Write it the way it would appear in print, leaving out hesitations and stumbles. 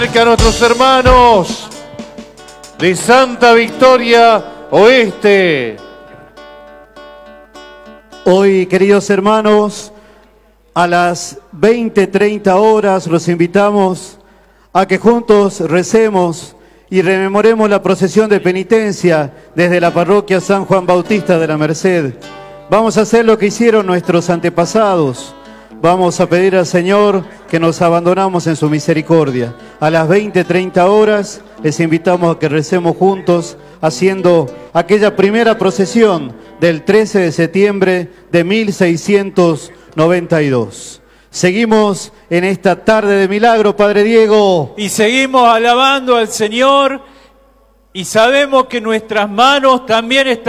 A nuestros hermanos de Santa Victoria Oeste. Hoy, queridos hermanos, a las 20:30 horas los invitamos a que juntos recemos y rememoremos la procesión de penitencia desde la parroquia San Juan Bautista de la Merced. Vamos a hacer lo que hicieron nuestros antepasados. Vamos a pedir al Señor que nos abandonamos en su misericordia. A las 20:30 horas les invitamos a que recemos juntos haciendo aquella primera procesión del 13 de septiembre de 1692. Seguimos en esta tarde de milagro, Padre Diego. Y seguimos alabando al Señor y sabemos que nuestras manos también están